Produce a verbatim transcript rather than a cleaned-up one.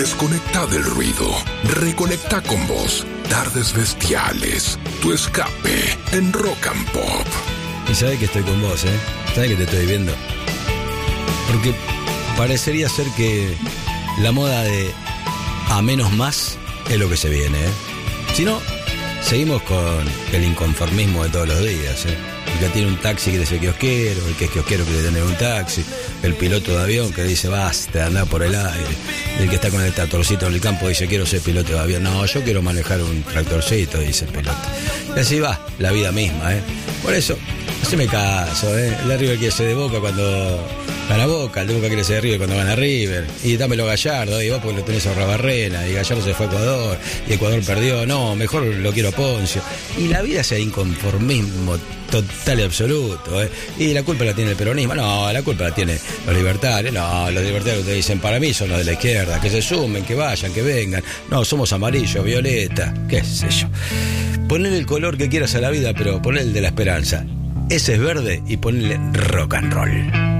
Desconecta del ruido. Reconecta con vos. Tardes bestiales. Tu escape en Rock and Pop. Y sabés que estoy con vos, ¿eh? Sabés que te estoy viendo. Porque parecería ser que la moda de a menos más es lo que se viene, ¿eh? Si no, seguimos con el inconformismo de todos los días, ¿eh? El que tiene un taxi quiere ser kiosquero, el que es kiosquero quiere tener un taxi, el piloto de avión que dice basta, anda por el aire, el que está con el tractorcito en el campo dice quiero ser piloto de avión, no, yo quiero manejar un tractorcito, dice el piloto. Y así va, la vida misma, ¿eh? Por eso, haceme caso, ¿eh? El River quiere ser de Boca cuando gana Boca, el de Boca quiere ser de River cuando gana River, y dámelo a Gallardo, y vos porque lo tenés a Rabarrena, y Gallardo se fue a Ecuador, y Ecuador perdió, no, mejor lo quiero a Poncio. Y la vida es el inconformismo total y absoluto, ¿eh? Y la culpa la tiene el peronismo, no, la culpa la tiene los libertarios, no, los libertarios te dicen para mí son los de la izquierda, que se sumen, que vayan, que vengan, no, somos amarillo, violeta, qué sé yo. Ponle el color que quieras a la vida, pero ponle el de la esperanza. Ese es verde y ponle rock and roll.